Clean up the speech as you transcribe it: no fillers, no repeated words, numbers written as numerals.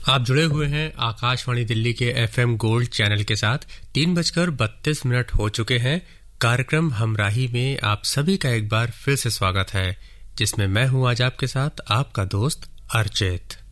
आप जुड़े हुए हैं आकाशवाणी दिल्ली के FM गोल्ड चैनल के साथ। 3:32 हो चुके हैं। कार्यक्रम हमराही में आप सभी का एक बार फिर से स्वागत है, जिसमें मैं हूं आज आपके साथ आपका दोस्त अर्चित।